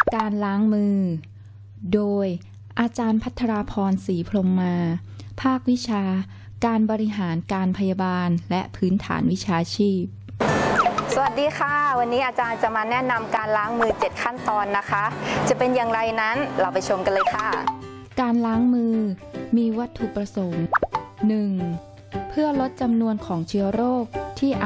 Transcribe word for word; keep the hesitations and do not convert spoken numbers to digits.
การล้างมือโดยอาจารย์ภัทราพรศรีพรหมมาภาควิชาการบริหารการพยาบาลและพื้นฐานวิชาชีพสวัสดีค่ะวันนี้อาจารย์จะมาแนะนำการล้างมือเจ็ดขั้นตอนนะคะจะเป็นอย่างไรนั้นเราไปชมกันเลยค่ะการล้างมือมีวัตถุประสงค์ หนึ่ง เพื่อลดจำนวนของเชื้อโรคที่